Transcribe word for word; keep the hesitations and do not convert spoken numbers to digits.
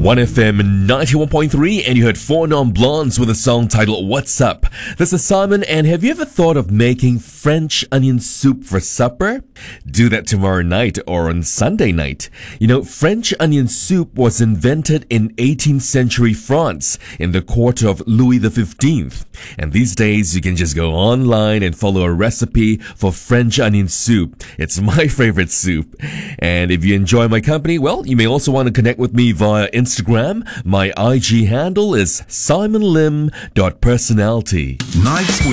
one F M ninety-one point three, and you heard Four Non-Blondes with a song titled What's Up. This is Simon, and have you ever thought of making French onion soup for supper? Do that tomorrow night or on Sunday night. You know, French onion soup was invented in eighteenth century France in the court of Louis the fifteenth. And these days, you can just go online and follow a recipe for French onion soup. It's my favorite soup. And if you enjoy my company, well, you may also want to connect with me via Instagram. My I G handle is simon lim dot personality. Nights with